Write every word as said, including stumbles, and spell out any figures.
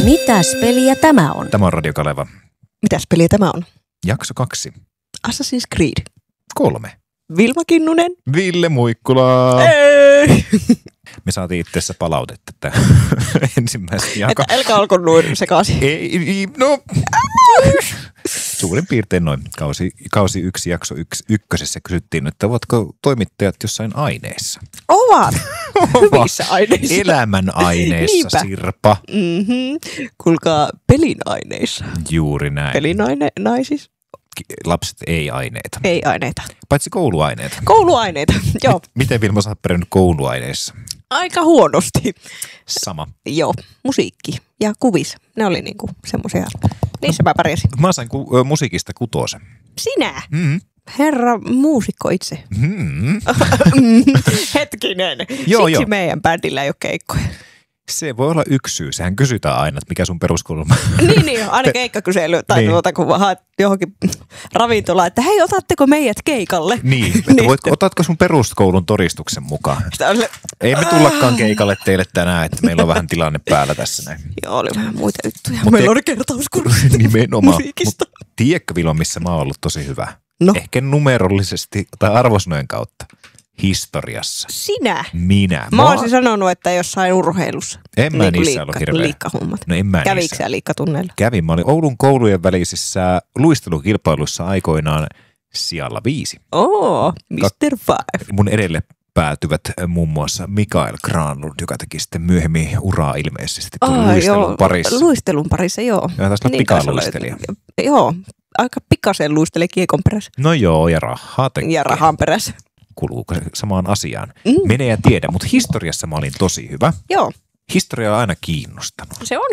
Mitäs peliä tämä on? Tämä on Radio Kaleva. Mitäs peliä tämä on? Jakso kaksi. Assassin's Creed. Kolme. Vilma Kinnunen. Ville Muikkula. Ei. Me saatiin itse asiassa palautetta, että ensimmäistä jakaa. Että älkää alko noin sekaisin. Ei, no. Suurin piirtein noin. Kausi, kausi yksi, jakso yksi, ykkösessä kysyttiin, että ovatko toimittajat jossain aineissa? Ovat. Hyvissä aineissa. Elämän aineissa, Niinpä. Sirpa. Mm-hmm. Kuulkaa, pelin aineissa. Juuri näin. Pelin aine, naisissa. Lapset ei aineita. Ei aineita. Paitsi kouluaineita. Kouluaineita, joo. Miten Vilma sä oot pärjännyt kouluaineissa? Aika huonosti. Sama. Joo, musiikki ja kuvis. Ne oli niinku semmoisia. Niissä mä pärjäsin. Mä sain ku, ö, musiikista kutosen. Sinä? Mm. Herra muusikko itse. Mm. Hetkinen. Joo, Siksi joo. meidän bändillä ei ole keikkoja. Se voi olla yksi syy. Sehän kysytään aina, että mikä sun peruskoulu on. niin, niin, aina keikkakysely tai Niin. tuota, kun haet johonkin ravintolaan, että hei, otatteko meidät keikalle? Niin, että voitko, otatko sun peruskoulun todistuksen mukaan? Sitä oli, Ei me tullakaan keikalle teille tänään, että meillä on vähän tilanne päällä tässä näin. joo, oli vähän muita juttuja. Mut Meillä te- oli kertauskurssi Nimenomaan. musiikista. Mut tiedätkö Vilma, missä mä oon ollut tosi hyvä? No. Ehkä numerollisesti tai arvosanojen kautta. Historiassa. Sinä? Minä. Mä olisin sanonut, että jossain urheilussa. En mä Niinku niissä ollut hirveä. Liikkahommat. No en mä Kävikö niissä. sä liikkatunneilla? Kävin. Mä olin Oulun koulujen välisissä luistelukilpailuissa aikoinaan sijalla viisi. Oo, mister Five. Mun edelle päätyvät muun muassa Mikael Granlund, joka teki sitten myöhemmin uraa ilmeisesti tuli Aa, luistelun joo, parissa. Luistelun parissa, joo. Ja taisi olla Niin taisi pikaluistelija. olla. Joo, aika pikaisen luistelee kiekon perässä. No joo, ja rahaa tekee. Ja rahan perässä. Kuluuko se samaan asiaan? Mm. Mene ja tiedä, mutta historiassa mä olin tosi hyvä. Joo, Historia on aina kiinnostanut. se on